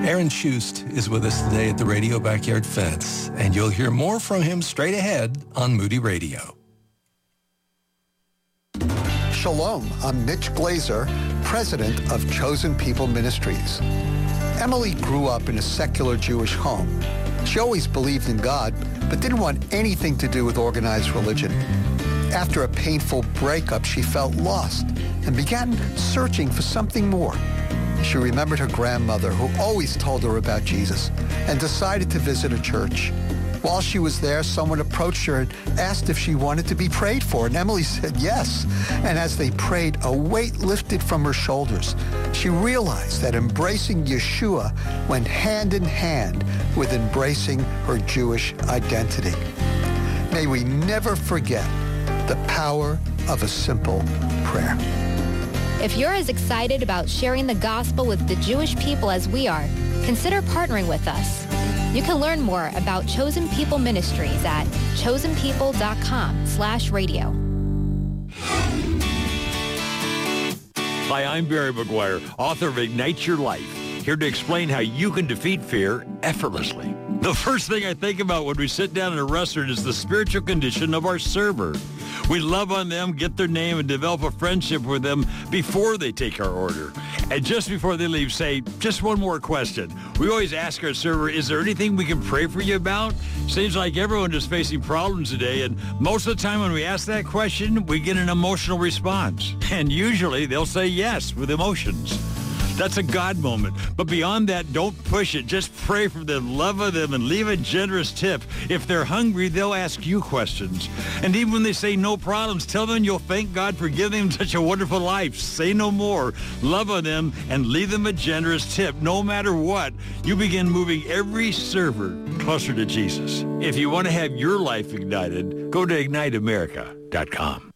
Aaron Shust is with us today at the Radio Backyard Fence, and you'll hear more from him straight ahead on Moody Radio. Shalom, I'm Mitch Glazer, president of Chosen People Ministries. Emily grew up in a secular Jewish home. She always believed in God, but didn't want anything to do with organized religion. After a painful breakup, she felt lost and began searching for something more. She remembered her grandmother, who always told her about Jesus, and decided to visit a church. While she was there, someone approached her and asked if she wanted to be prayed for, and Emily said yes. And as they prayed, a weight lifted from her shoulders. She realized that embracing Yeshua went hand in hand with embracing her Jewish identity. May we never forget the power of a simple prayer. If you're as excited about sharing the gospel with the Jewish people as we are, consider partnering with us. You can learn more about Chosen People Ministries at chosenpeople.com/radio. Hi, I'm Barry McGuire, author of Ignite Your Life, here to explain how you can defeat fear effortlessly. The first thing I think about when we sit down in a restaurant is the spiritual condition of our server. We love on them, get their name, and develop a friendship with them before they take our order. And just before they leave, say, just one more question. We always ask our server, is there anything we can pray for you about? Seems like everyone is facing problems today, and most of the time when we ask that question, we get an emotional response. And usually they'll say yes with emotions. That's a God moment. But beyond that, don't push it. Just pray for them, love of them, and leave a generous tip. If they're hungry, they'll ask you questions. And even when they say no problems, tell them you'll thank God for giving them such a wonderful life. Say no more. Love on them and leave them a generous tip. No matter what, you begin moving every server closer to Jesus. If you want to have your life ignited, go to IgniteAmerica.com.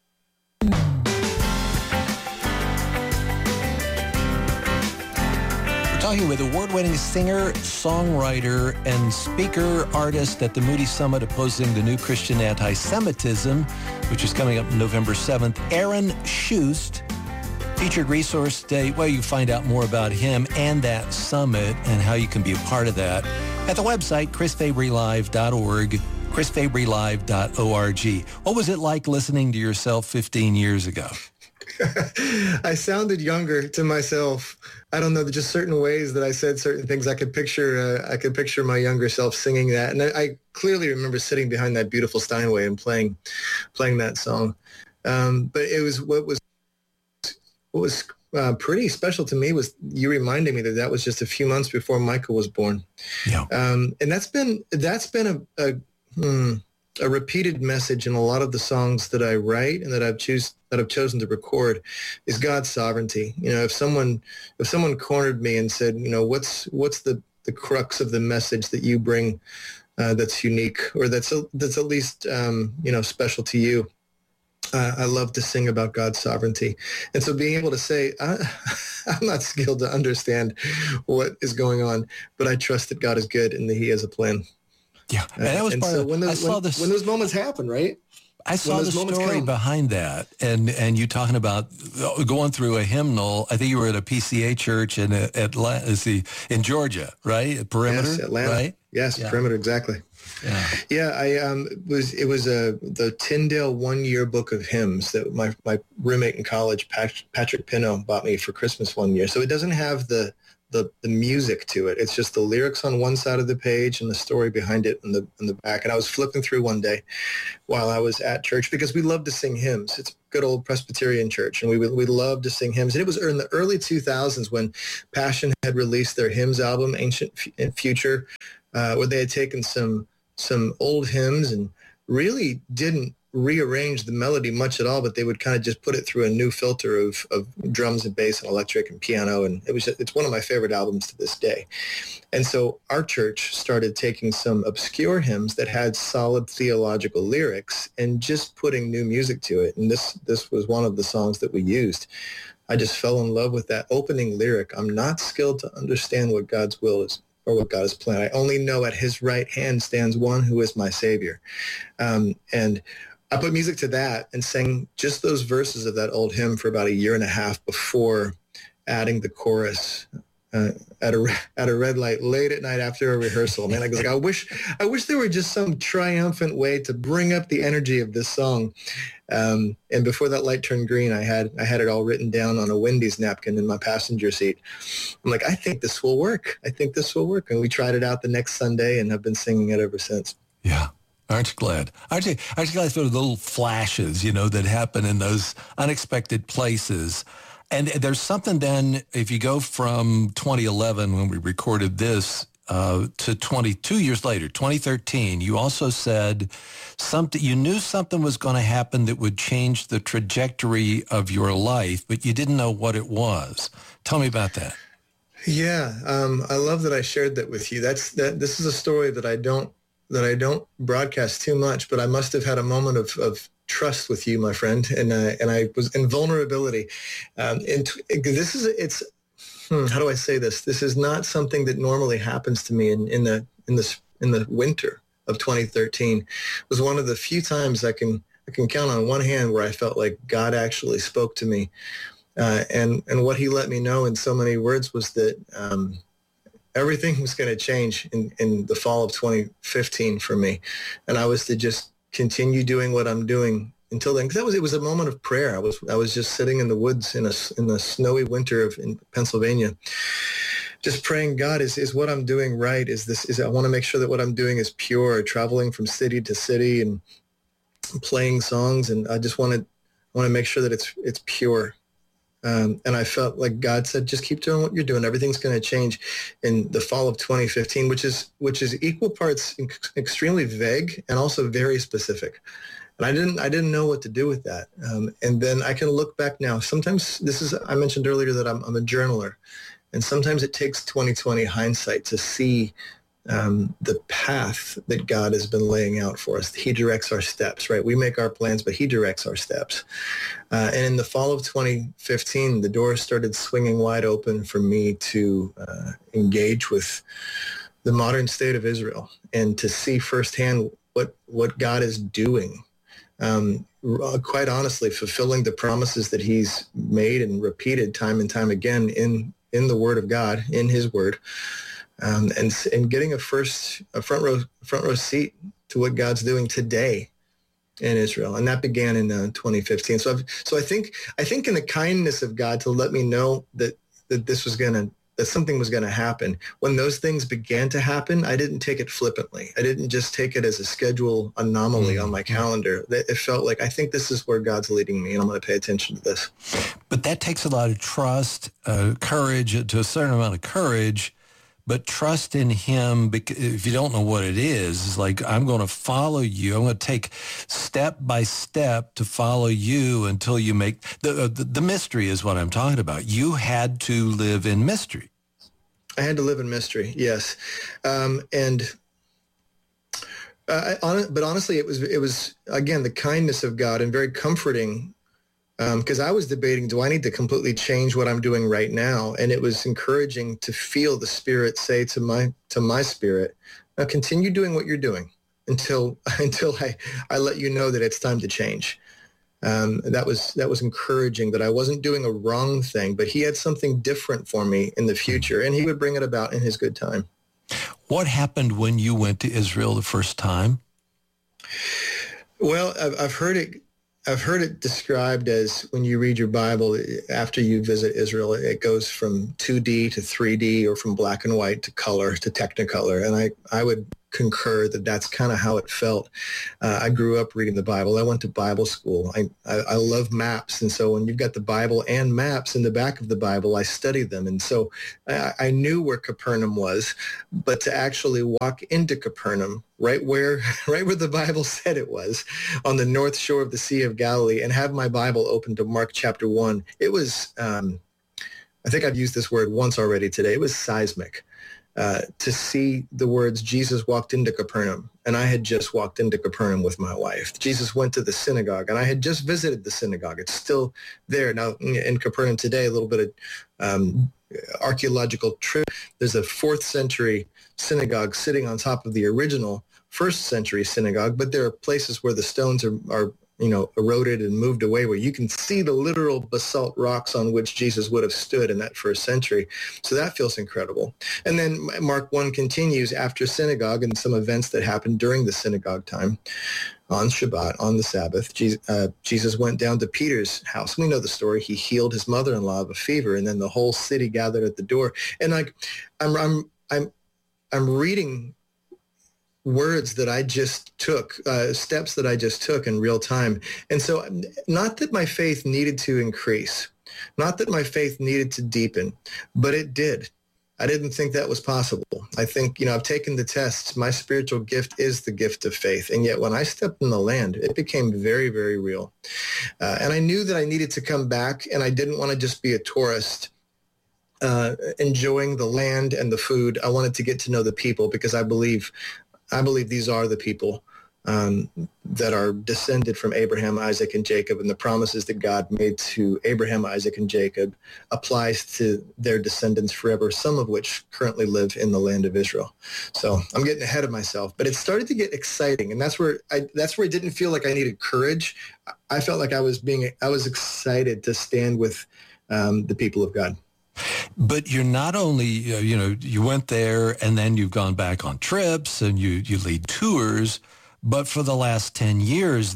Talking with award-winning singer, songwriter, and speaker artist at the Moody Summit opposing the new Christian anti-Semitism, which is coming up November 7th, Aaron Shust. Featured resource day. Well, you find out more about him and that summit and how you can be a part of that at the website, chrisfabrylive.org, chrisfabrylive.org. What was it like listening to yourself 15 years ago? I sounded younger to myself. I don't know, just certain ways that I said certain things. I could picture my younger self singing that, and I clearly remember sitting behind that beautiful Steinway and playing that song. But it was what was pretty special to me was you reminding me that was just a few months before Michael was born. Yeah. And that's been a repeated message in a lot of the songs that I write and that I've chosen to record is God's sovereignty. You know, if someone cornered me and said, you know, what's the crux of the message that you bring that's unique or that's at least special to you, I love to sing about God's sovereignty. And so being able to say, I'm not skilled to understand what is going on, but I trust that God is good and that he has a plan. Yeah, and that was part of when those moments happen, right? I saw the story behind that, and you talking about going through a hymnal. I think you were at a PCA church in Atlanta, in Georgia, right? At Perimeter, yes, Atlanta. Right? Yes, yeah. Perimeter, exactly. Yeah. It was the Tyndale 1-year book of hymns that my roommate in college, Patrick Pino, bought me for Christmas one year. So it doesn't have the music to it. It's just the lyrics on one side of the page and the story behind it in the back. And I was flipping through one day while I was at church because we love to sing hymns. It's a good old Presbyterian church, and we love to sing hymns. And it was in the early 2000s when Passion had released their hymns album, Ancient and Future, where they had taken some old hymns and really didn't rearrange the melody much at all, but they would kind of just put it through a new filter of drums and bass and electric and piano. And it's one of my favorite albums to this day. And so our church started taking some obscure hymns that had solid theological lyrics and just putting new music to it. And this was one of the songs that we used. I just fell in love with that opening lyric. I'm not skilled to understand what God's will is or what God has planned. I only know at his right hand stands one who is my Savior. And I put music to that and sang just those verses of that old hymn for about a year and a half before adding the chorus at a red light late at night after a rehearsal. Man, I was like, I wish there were just some triumphant way to bring up the energy of this song. And before that light turned green, I had it all written down on a Wendy's napkin in my passenger seat. I'm like, I think this will work. And we tried it out the next Sunday and have been singing it ever since. Yeah. Aren't you glad? Aren't you glad for the little flashes, that happen in those unexpected places? And there's something then, if you go from 2011, when we recorded this, to 22 years later, 2013, you also said you knew something was going to happen that would change the trajectory of your life, but you didn't know what it was. Tell me about that. Yeah, I love that I shared that with you. This is a story that I don't broadcast too much, but I must have had a moment of trust with you, my friend, and I was in vulnerability. How do I say this? This is not something that normally happens to me in the winter of 2013. It was one of the few times I can count on one hand where I felt like God actually spoke to me, and what He let me know in so many words was that everything was going to change in the fall of 2015 for me, and I was to just continue doing what I'm doing until then. Because it was a moment of prayer. I was just sitting in the woods in the snowy winter in Pennsylvania, just praying, God, is what I'm doing right? I want to make sure that what I'm doing is pure, traveling from city to city and playing songs, and I just want to make sure that it's pure. And I felt like God said, just keep doing what you're doing. Everything's going to change in the fall of 2015, which is equal parts extremely vague and also very specific. And I didn't know what to do with that. And then I can look back now. Sometimes I mentioned earlier that I'm a journaler, and sometimes it takes 2020 hindsight to see the path that God has been laying out for us. He directs our steps, right? We make our plans, but He directs our steps. And in the fall of 2015, the doors started swinging wide open for me to engage with the modern state of Israel and to see firsthand what God is doing. Quite honestly, fulfilling the promises that He's made and repeated time and time again in the Word of God, in His Word. And getting a front row seat to what God's doing today in Israel, and that began in 2015. So I think in the kindness of God to let me know that something was gonna happen. When those things began to happen, I didn't take it flippantly. I didn't just take it as a schedule anomaly on my calendar. It felt like, I think this is where God's leading me, and I'm going to pay attention to this. But that takes a lot of trust, courage, to a certain amount of courage. But trust in Him, because if you don't know what it is, it's like, I'm going to follow you. I'm going to take step by step to follow you until you make the mystery is what I'm talking about. You had to live in mystery. I had to live in mystery, yes. But honestly, it was again the kindness of God, and very comforting. Because I was debating, do I need to completely change what I'm doing right now? And it was encouraging to feel the Spirit say to my spirit, now continue doing what you're doing until I let you know that it's time to change. That was encouraging, that I wasn't doing a wrong thing, but He had something different for me in the future, and He would bring it about in His good time. What happened when you went to Israel the first time? Well, I've heard it described as, when you read your Bible, after you visit Israel, it goes from 2D to 3D, or from black and white to color to Technicolor. And I would concur that that's kind of how it felt. I grew up reading the Bible. I went to Bible school. I love maps. And so when you've got the Bible and maps in the back of the Bible, I studied them. And so I knew where Capernaum was, but to actually walk into Capernaum, right where the Bible said it was, on the north shore of the Sea of Galilee, and have my Bible open to Mark chapter 1, it was, I think I've used this word once already today, it was seismic. To see the words, Jesus walked into Capernaum, and I had just walked into Capernaum with my wife. Jesus went to the synagogue, and I had just visited the synagogue. It's still there. Now, in Capernaum today, a little bit of archaeological trip. There's a 4th century synagogue sitting on top of the original 1st century synagogue, but there are places where the stones are eroded and moved away, where you can see the literal basalt rocks on which Jesus would have stood in that first century. So that feels incredible. And then Mark 1 continues after synagogue and some events that happened during the synagogue time. On Shabbat, on the Sabbath, Jesus went down to Peter's house. We know the story. He healed his mother-in-law of a fever, and then the whole city gathered at the door. And I'm reading words that I just took, steps that I just took in real time. And so not that my faith needed to increase, not that my faith needed to deepen, but it did. I didn't think that was possible. I think, I've taken the tests. My spiritual gift is the gift of faith. And yet when I stepped in the land, it became very, very real. And I knew that I needed to come back, and I didn't want to just be a tourist enjoying the land and the food. I wanted to get to know the people, because I believe these are the people that are descended from Abraham, Isaac, and Jacob, and the promises that God made to Abraham, Isaac, and Jacob applies to their descendants forever, some of which currently live in the land of Israel. So I'm getting ahead of myself, but it started to get exciting, and that's where it didn't feel like I needed courage. I felt like I was excited to stand with the people of God. But you're not only, you went there and then you've gone back on trips and you lead tours, but for the last 10 years,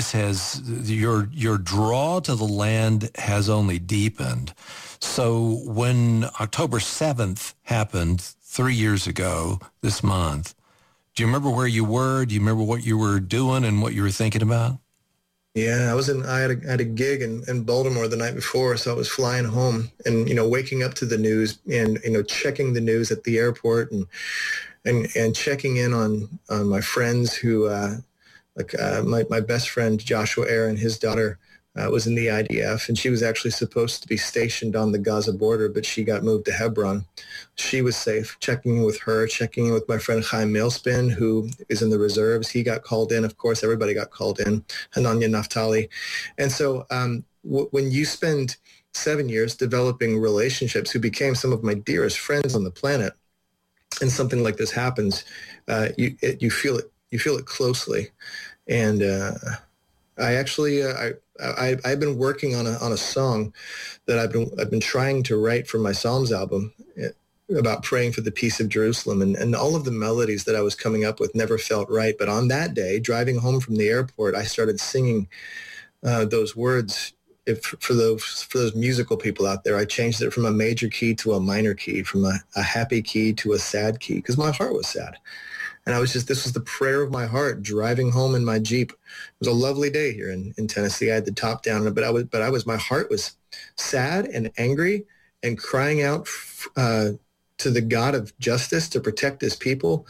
your draw to the land has only deepened. So when October 7th happened 3 years ago this month, do you remember where you were? Do you remember what you were doing and what you were thinking about? Yeah, I had a gig in Baltimore the night before, so I was flying home and, waking up to the news and, checking the news at the airport and checking in on my friends who, my best friend, Joshua Aaron, his daughter was in the IDF, and she was actually supposed to be stationed on the Gaza border, but she got moved to Hebron. She was safe. Checking in with her, checking in with my friend Chaim Mailspin, who is in the reserves. He got called in. Of course, everybody got called in. Hananya Naftali. And so when you spend 7 years developing relationships who became some of my dearest friends on the planet, and something like this happens, you feel it. You feel it closely. And I've been working on a song that I've been trying to write for my Psalms album about praying for the peace of Jerusalem, and all of the melodies that I was coming up with never felt right. But on that day, driving home from the airport, I started singing those words. For those musical people out there, I changed it from a major key to a minor key, from a happy key to a sad key, because my heart was sad. And this was the prayer of my heart, driving home in my Jeep. It was a lovely day here in Tennessee. I had the top down, but my heart was sad and angry and crying out to the God of justice to protect his people.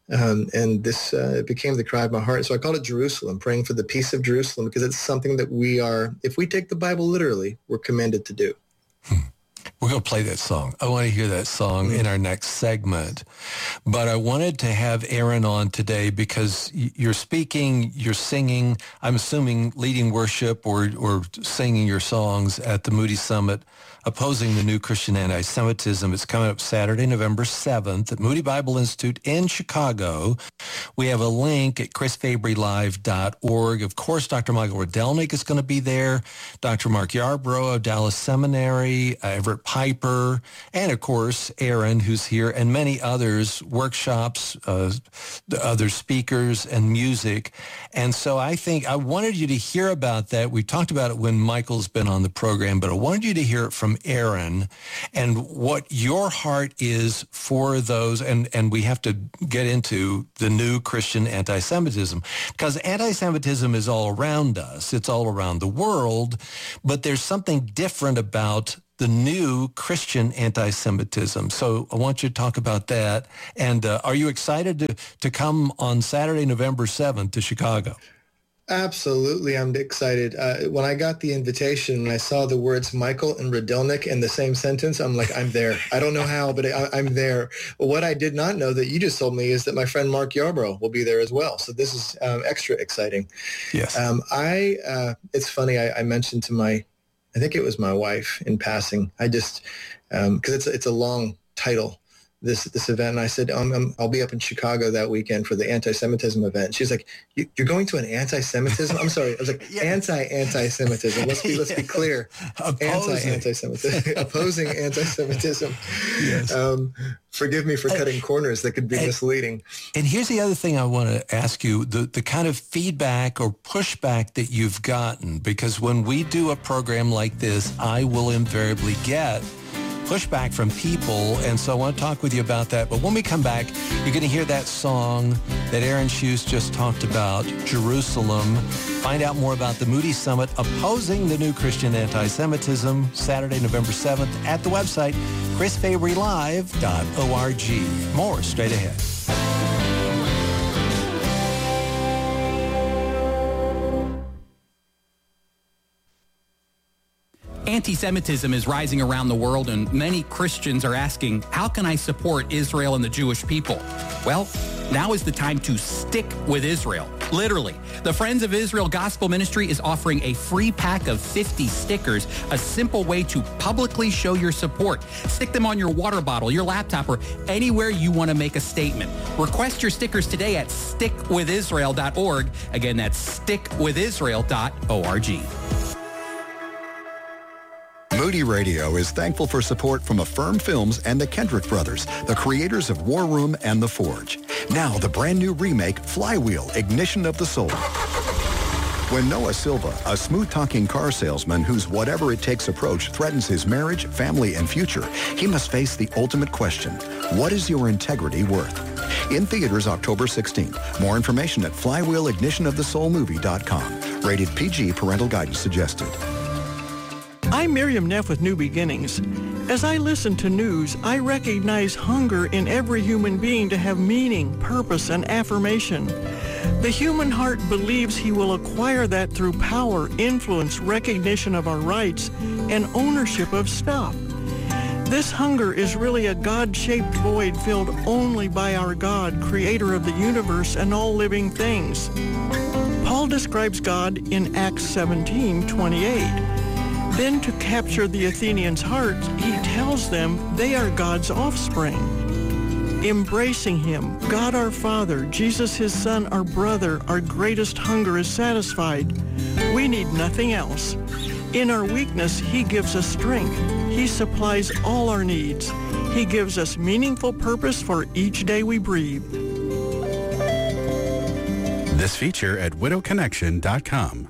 And this became the cry of my heart. So I called it Jerusalem, praying for the peace of Jerusalem, because it's something that if we take the Bible literally, we're commanded to do. We're going to play that song. I want to hear that song in our next segment. But I wanted to have Aaron on today because you're speaking, you're singing, I'm assuming leading worship or singing your songs at the Moody Summit opposing the new Christian anti-Semitism. It's coming up Saturday, November 7th at Moody Bible Institute in Chicago. We have a link at chrisfabrylive.org. Of course, Dr. Michael Rydelnik is going to be there, Dr. Mark Yarbrough of Dallas Seminary, Everett Piper, and of course, Aaron, who's here, and many others, workshops, other speakers, and music. And so I think I wanted you to hear about that. We talked about it when Michael's been on the program, but I wanted you to hear it from Aaron and what your heart is for those. And we have to get into the new Christian anti-Semitism, because anti-Semitism is all around us. It's all around the world, but there's something different about the new Christian anti-Semitism. So I want you to talk about that. And are you excited to come on Saturday, November 7th to Chicago? Absolutely. I'm excited. When I got the invitation and I saw the words Michael and Rydelnik in the same sentence, I'm like, I'm there. I don't know how, but I'm there. What I did not know that you just told me is that my friend Mark Yarbrough will be there as well. So this is extra exciting. Yes. It's funny. I mentioned to I think it was my wife in passing. I just, because it's a long title, this event. And I said, I'll be up in Chicago that weekend for the anti-Semitism event. She's like, you're going to an anti-Semitism? I'm sorry. I was like, anti-Semitism. Let's be clear. Anti-Semitism. Opposing anti-Semitism. Yes. Forgive me for cutting corners that could be misleading. And here's the other thing I want to ask you, the kind of feedback or pushback that you've gotten, because when we do a program like this, I will invariably get pushback from people, and so I want to talk with you about that. But when we come back, you're going to hear that song that Aaron Schuss just talked about, Jerusalem. Find out more about the Moody Summit opposing the new Christian anti-Semitism, Saturday, November 7th, at the website, chrisfabrylive.org. More straight ahead. Anti-Semitism is rising around the world, and many Christians are asking, how can I support Israel and the Jewish people? Well, now is the time to stick with Israel. Literally. The Friends of Israel Gospel Ministry is offering a free pack of 50 stickers, a simple way to publicly show your support. Stick them on your water bottle, your laptop, or anywhere you want to make a statement. Request your stickers today at stickwithisrael.org. Again, that's stickwithisrael.org. Moody Radio is thankful for support from Affirm Films and the Kendrick Brothers, the creators of War Room and The Forge. Now, the brand new remake, Flywheel, Ignition of the Soul. When Noah Silva, a smooth-talking car salesman whose whatever-it-takes approach threatens his marriage, family, and future, he must face the ultimate question: what is your integrity worth? In theaters October 16th. More information at flywheelignitionofthesoulmovie.com. Rated PG, parental guidance suggested. I'm Miriam Neff with New Beginnings. As I listen to news, I recognize hunger in every human being to have meaning, purpose, and affirmation. The human heart believes he will acquire that through power, influence, recognition of our rights, and ownership of stuff. This hunger is really a God-shaped void filled only by our God, creator of the universe and all living things. Paul describes God in Acts 17:28. Then to capture the Athenians' hearts, he tells them they are God's offspring. Embracing him, God our Father, Jesus his Son, our brother, our greatest hunger is satisfied. We need nothing else. In our weakness, he gives us strength. He supplies all our needs. He gives us meaningful purpose for each day we breathe. This feature at widowconnection.com.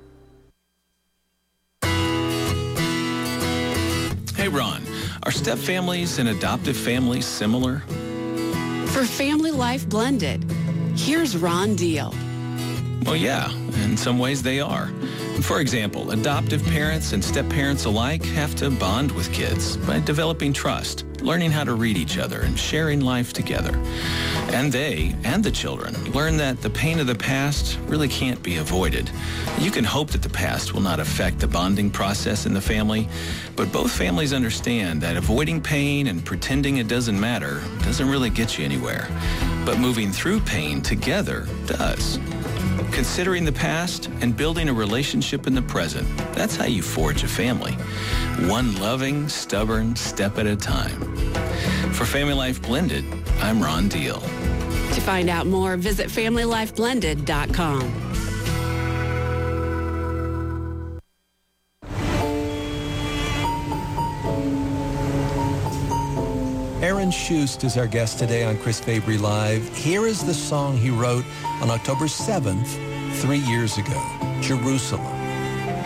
Hey, Ron, are step families and adoptive families similar? For Family Life Blended, here's Ron Deal. Well, yeah, in some ways they are. For example, adoptive parents and step-parents alike have to bond with kids by developing trust, learning how to read each other, and sharing life together. And they, and the children, learn that the pain of the past really can't be avoided. You can hope that the past will not affect the bonding process in the family, but both families understand that avoiding pain and pretending it doesn't matter doesn't really get you anywhere. But moving through pain together does. Considering the past and building a relationship in the present, that's how you forge a family. One loving, stubborn step at a time. For Family Life Blended, I'm Ron Deal. To find out more, visit FamilyLifeBlended.com. Aaron Schuss is our guest today on Chris Fabry Live. Here is the song he wrote on October 7th, 3 years ago, Jerusalem.